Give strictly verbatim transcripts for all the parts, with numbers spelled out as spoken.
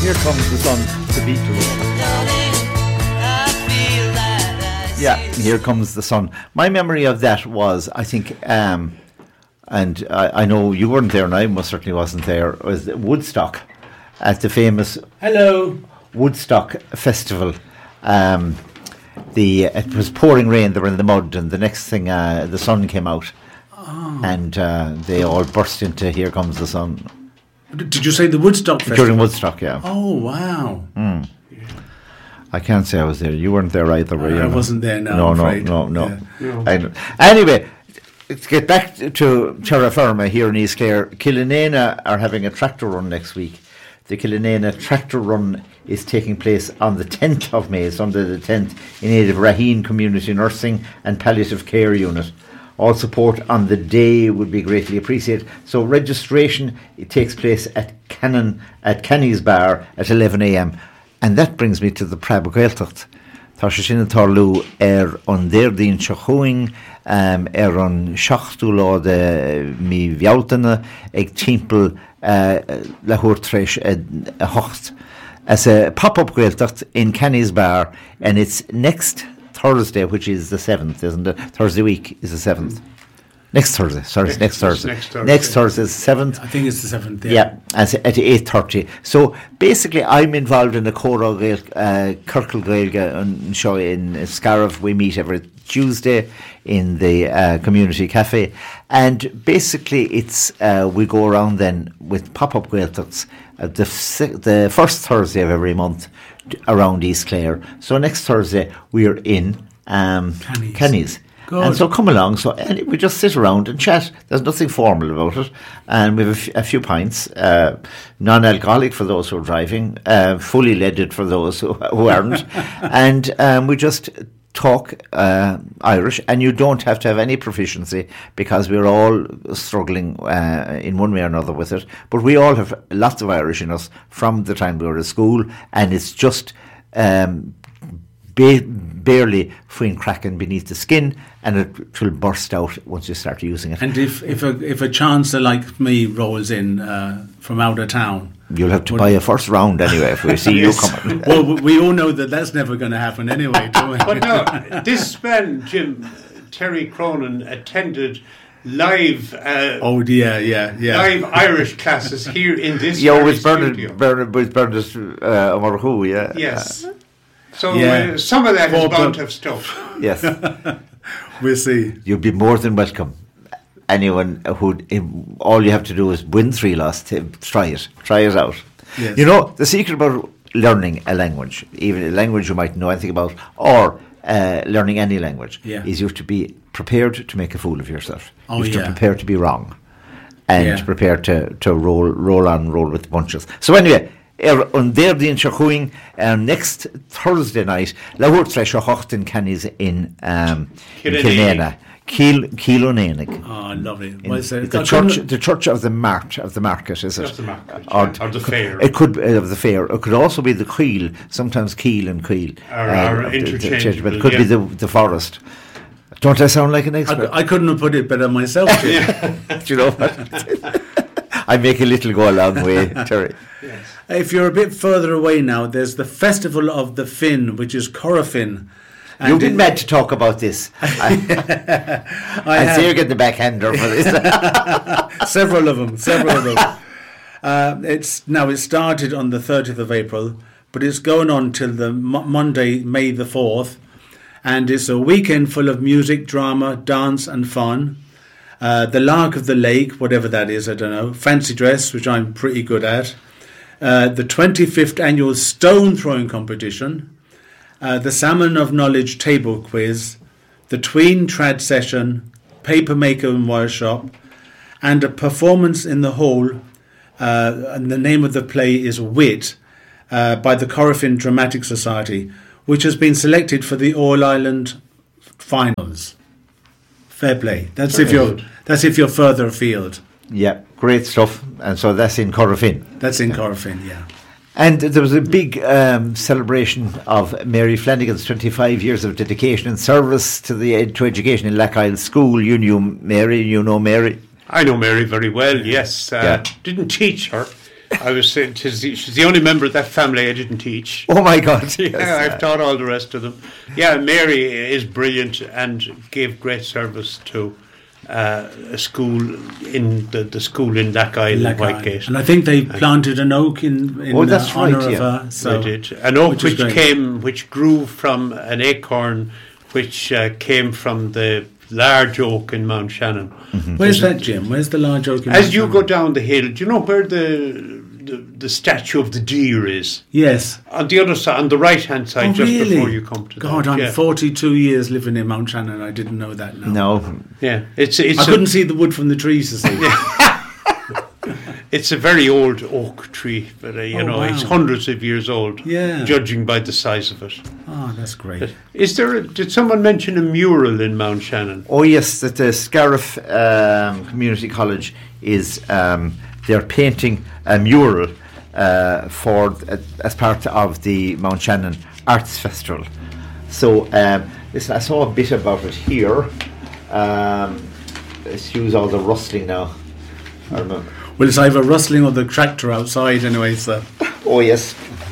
Here Comes the Sun, the Beatles. Yeah, Here Comes the Sun. My memory of that was, I think, um, and I, I know you weren't there and I most certainly wasn't there, was Woodstock at the famous Hello Woodstock Festival. Um, the It was pouring rain, they were in the mud, and the next thing uh, the sun came out. Oh. And uh, they all burst into Here Comes the Sun. Did you say the Woodstock Festival? During Woodstock, yeah. Oh, wow. Mm. I can't say I was there. You weren't there either, were you? I wasn't there, no, No, I'm no, afraid. no, no, Yeah. I know. Anyway, let's get back to Terra Firma here in East Clare. Killanena are having a tractor run next week. The Killanena tractor run is taking place on the tenth of May, Sunday the tenth, in aid of Raheen Community Nursing and Palliative Care Unit. All support on the day would be greatly appreciated. So registration, it takes place at Cannon, at Kenny's Bar at eleven a.m. And that brings me to the Prabh Gaeltacht. Tá sé sin tarlú ar an déirdín sechuing um, ar an seachtú lá de mi bhealtaine ag timpeall uh, le huairtréis a hocht as a pop-up Gaeltacht in Kenny's Bar, and it's next Thursday, which is the seventh, isn't it? Thursday week is the seventh. Next Thursday, sorry, next, next Thursday. Next Thursday. Next Thursday is the seventh. I think it's the seventh, yeah. Yeah, as at eight thirty. So basically, I'm involved in a Cora Gael, uh, Kirkle Gaelga show in Scariff. We meet every Tuesday in the uh, community cafe, and basically, it's uh, we go around then with pop-up Gaeltachts uh, the the first Thursday of every month around East Clare. So next Thursday we are in um, Kenny's. Kenny's. Good. And so come along. So and we just sit around and chat. There's nothing formal about it, and we have a, f- a few pints, uh, non-alcoholic for those who are driving, uh, fully leaded for those who, who aren't, and um, we just talk uh, Irish. And you don't have to have any proficiency because we're all struggling uh, in one way or another with it. But we all have lots of Irish in us from the time we were at school, and it's just. Um, Ba- barely fine cracking beneath the skin, and it will burst out once you start using it. And if if a if a chancer like me rolls in uh, from out of town, you'll have to buy a first round anyway if we see yes. you coming. Well, we all know that that's never going to happen anyway, don't we? But no, this spell, Jim, Terry Cronin attended live uh, oh yeah yeah yeah live Irish classes here in this yeah very with Bernard studio. Bernard with Bernard uh, O'Marhu, yeah yes uh, so yeah. uh, some of that Bob, is bound to have stuff. Yes. We'll see. You'll be more than welcome. Anyone who, all you have to do is win three loss. Try it. Try it out. Yes. You know, the secret about learning a language, even a language you might know anything about, or uh, learning any language, yeah. is you have to be prepared to make a fool of yourself. Oh, you have yeah. to prepare to be wrong. And yeah. prepare to, to roll roll on, roll with the punches. So anyway, Er on déirdín sechuing uh, next Thursday night, le huairtréis a hocht in Kenny's in um, Killanena. Kil Killanena. Oh, lovely. In, well, so the church, the church of the mart of the market, is it? Of the market, or, yeah. or the fair. It could uh, of the fair. It could also be the Kiel. Sometimes Kiel and Kiel. Or, uh, or interchangeable. But it could yeah. be the the forest. Don't I sound like an expert? I, I couldn't have put it better myself. Do you know what? I make a little go a long way, Terry. Yes. If you're a bit further away now, there's the Festival of the Finn, which is Corofin. You've been meant to talk about this. I, I, I see you get the backhander for this. Several of them, several of them. Uh, it's now it started on the thirtieth of April, but it's going on till the mo- Monday, May the fourth, and it's a weekend full of music, drama, dance, and fun. Uh, the Lark of the Lake, whatever that is, I don't know. Fancy dress, which I'm pretty good at. Uh, the twenty-fifth annual stone throwing competition. Uh, the Salmon of Knowledge table quiz. The Tween trad session. Paper maker and workshop. And a performance in the hall. Uh, and the name of the play is Wit uh, by the Corofin Dramatic Society, which has been selected for the All Ireland finals. Fair play. That's Very if you're good. That's if you're further afield. Yeah, great stuff. And so that's in Corofin. That's in Corofin, yeah. And there was a big um, celebration of Mary Flanagan's twenty-five years of dedication and service to the to education in Lackisle School. You knew Mary, you know Mary. I know Mary very well, yes. Uh, yeah. Didn't teach her, I was saying, tis the, she's the only member of that family I didn't teach. Oh my God! Yeah, Yes. I've taught all the rest of them. Yeah, Mary is brilliant and gave great service to uh, a school in the, the school in Lackisle in Like, uh, Whitegate. and I think they planted an oak in, in Oh, that's uh, honour right, of yeah. her. So They did. An oak which which, is great. came, which grew from an acorn, which uh, came from the large oak in Mount Shannon. Where's that, Jim? Where's the large oak? In As Mount you Shannon? go down the hill, do you know where the the, the statue of the deer is? Yes. On the other side, on the right hand side, Oh, just really? before you come to God, that. I'm yeah. forty-two years living in Mount Shannon. I didn't know that now. No, Yeah, it's it's I a, couldn't see the wood from the trees to see. it's a very old oak tree, but uh, you Oh, know wow. it's hundreds of years old. Yeah. Judging by the size of it. Oh, that's great. Is there? A, did someone mention a mural in Mount Shannon? oh yes, that the Scariff um, Community College is um, they're painting a mural uh, for uh, as part of the Mount Shannon Arts Festival. So um, listen, I saw a bit about it here. Um, excuse all the rustling now. I remember. Well, it's either rustling or the tractor outside anyway, so. Oh yes,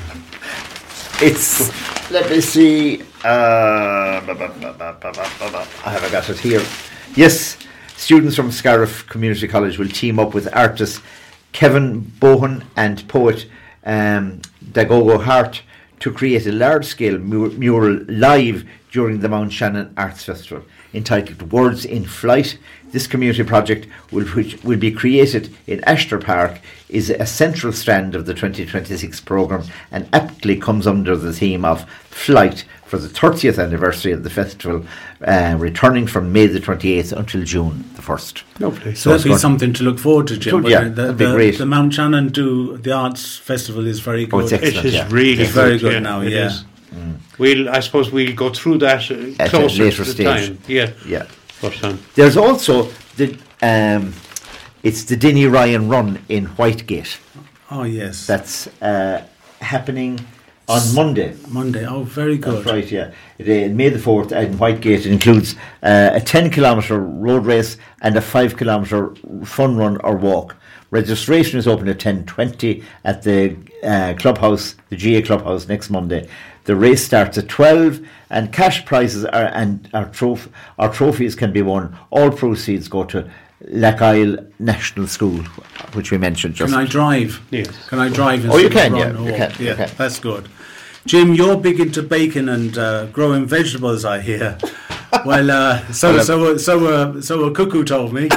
it's. Let me see. Uh, ba- ba- ba- ba- ba- ba- ba- ba- I haven't got it here. Yes, students from Scariff Community College will team up with artist Kevin Bohan and poet um, Dagogo Hart to create a large-scale mu- mural live during the Mount Shannon Arts Festival entitled Words in Flight. This community project, will, which will be created in Ashtor Park, is a central strand of the twenty twenty-six programme and aptly comes under the theme of Flight for the thirtieth anniversary of the festival, uh, returning from May the twenty-eighth until June the first. Lovely. So that'd it's be going- something to look forward to, Jim. So, yeah, The- that'd the, be great. The Mount Shannon do the arts festival is very Oh, good. it's It excellent, is yeah. really It's very good yeah, now, it yeah. is. We'll, I suppose we'll go through that uh, At a closer later to the stage. time. Yeah. Yeah. But, um, There's also the um, it's the Denny Ryan Run in Whitegate. Oh, yes. That's uh, happening on Monday. Monday. Oh, very good. That's right, yeah. It, uh, May the fourth in Whitegate. It includes uh, a ten kilometre road race and a five kilometre fun run or walk. Registration is open at ten twenty at the uh, clubhouse, the G A clubhouse next Monday. The race starts at twelve and cash prizes are, and our, troph- our trophies can be won. All proceeds go to Lackisle National School, which we mentioned just. Can I drive? Yes. Can I drive? Oh, you instead of can, yeah, run or you walk? can, you Yeah, can. that's good. Jim, you're big into bacon and uh, growing vegetables, I hear. Well, uh, so Well, so so uh, so a cuckoo told me.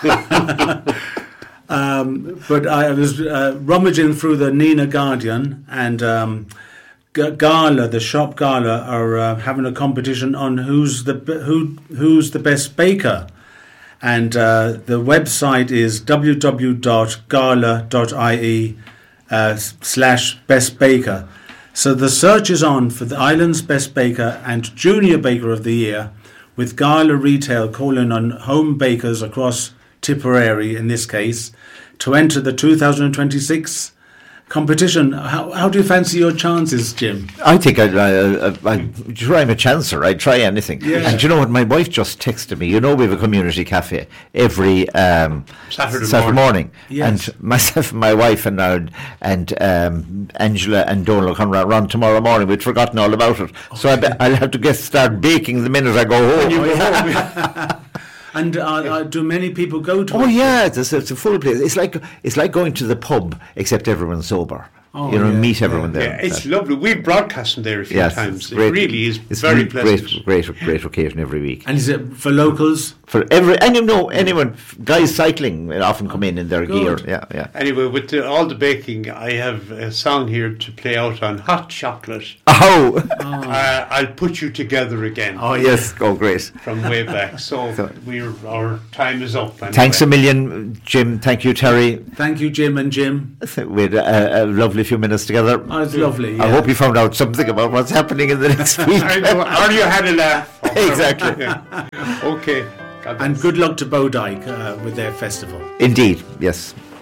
um, but I was uh, rummaging through the Nina Guardian, and um, G- Gala, the shop Gala, are uh, having a competition on who's the b- who who's the best baker. And uh, the website is w w w dot gala dot i e uh, slash best baker. So the search is on for the island's best baker and junior baker of the year, with Gala Retail calling on home bakers across Tipperary, in this case, to enter the two thousand twenty-six competition. How, how do you fancy your chances, Jim? I think I'd, uh, uh, I'd try I'm a chancer. I'd try anything. Yeah. And do you know what? My wife just texted me. You know, we have a community cafe every um, Saturday Saturday morning. Yes. And myself and my wife and our, and um, Angela and Donal come round, round tomorrow morning. We'd forgotten all about it. So I be, I'll have to get start baking the minute I go home. And uh, uh, do many people go to Oh it? yeah, it's a, it's a full place. It's like it's like going to the pub, except everyone's sober. Oh, you know, yeah, meet everyone yeah, there. it's lovely. We've broadcast them there a few Yes, times. it's It great. really is It's very re- pleasant. Great, great, great occasion every week. And is it for locals? For every, and you know, anyone, guys cycling often come in in their Good. gear. Yeah, yeah. Anyway, with the, all the baking, I have a song here to play out on hot chocolate. Oh, Uh, I'll put you together again oh yes, oh great. from way back. So So- we're our time is up. Anyway. Thanks a million, Jim. Thank you, Terry. Thank you, Jim and Jim. We had a, a lovely few minutes together. Oh, it's lovely. I yeah. hope you found out something about what's happening in the next week. I know, or you had a laugh. Exactly. Yeah. Okay. God And bless. good luck to Bowdyke uh, with their festival. Indeed, yes.